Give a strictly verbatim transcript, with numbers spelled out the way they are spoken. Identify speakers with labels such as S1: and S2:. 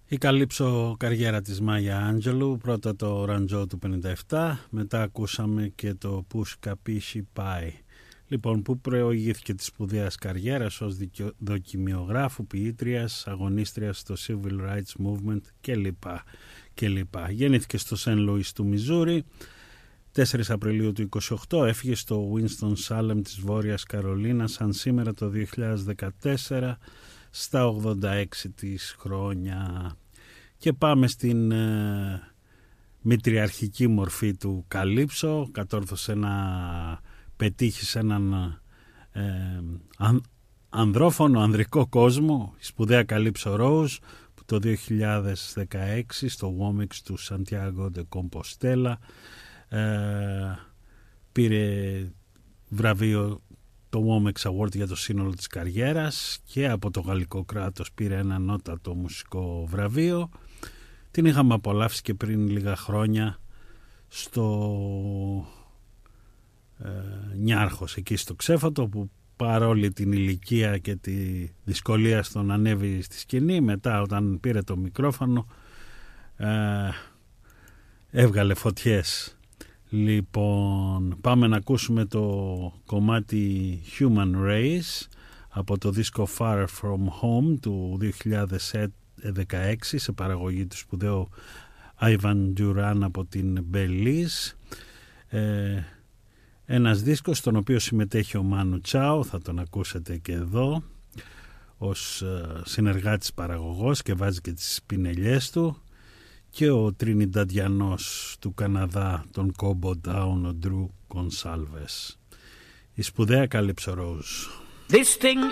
S1: Η καλύψω καριέρα της Μάγια Άντζελου, πρώτα το ραντζό του πενήντα επτά, μετά ακούσαμε και το Push Capisci Pai. Λοιπόν, που προηγήθηκε της σπουδαίας καριέρας ως δοκιμιογράφου, ποιήτριας, αγωνίστριας στο Civil Rights Movement κλπ. κλπ. Γεννήθηκε στο Σεν Λουίς του Μιζούρι, τέσσερις Απριλίου του είκοσι οκτώ, έφυγε στο Winston-Salem της Βόρειας Καρολίνας, αν σήμερα το δύο χιλιάδες δεκατέσσερα, στα ογδόντα έξι της χρόνια. Και πάμε στην ε, μητριαρχική μορφή του καλύψο. Κατόρθωσε να πετύχει σε έναν ε, αν, ανδρόφωνο ανδρικό κόσμο, η σπουδαία Καλύψο Rose, που το δύο χιλιάδες δεκαέξι στο Womex του Santiago de Compostela ε, πήρε βραβείο, το Womex Award, για το σύνολο της καριέρας, και από το γαλλικό κράτος πήρε ένα ανώτατο μουσικό βραβείο. Την είχαμε απολαύσει και πριν λίγα χρόνια στο ε, Νιάρχος, εκεί στο Ξέφωτο, που παρόλη την ηλικία και τη δυσκολία στο να ανέβει στη σκηνή, μετά όταν πήρε το μικρόφωνο ε, έβγαλε φωτιές. Λοιπόν, πάμε να ακούσουμε το κομμάτι Human Race από το δίσκο Far From Home του δύο χιλιάδες δεκαέξι, σε παραγωγή του σπουδαίου Ivan Duran από την Belize. Ε, ένας δίσκος στον οποίο συμμετέχει ο Μάνου Τσάο, θα τον ακούσετε και εδώ, ως συνεργάτης παραγωγός, και βάζει και τις πινελιές του, και ο Τρινινταντιανός του Καναδά, τον Κόμπο Down, ο Ντρου Κονσάλβες. Η σπουδαία Καλύψο Rose.
S2: This thing